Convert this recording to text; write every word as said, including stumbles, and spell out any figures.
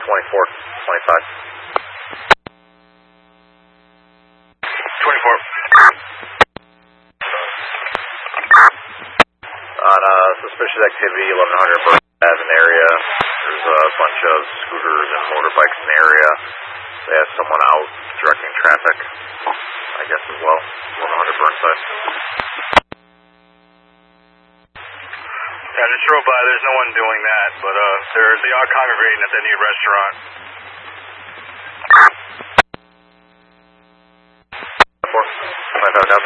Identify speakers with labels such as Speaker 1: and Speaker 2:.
Speaker 1: twenty-four, twenty-five.
Speaker 2: twenty-four.
Speaker 1: On uh, suspicious activity, eleven hundred Burnside Avenue area. There's a bunch of scooters and motorbikes in the area. They have someone out directing traffic, I guess, as well. eleven hundred Burnside.
Speaker 2: Yeah, I just drove by. There's no one doing that, but uh, they're, they are congregating at the new restaurant.
Speaker 1: four, five, five,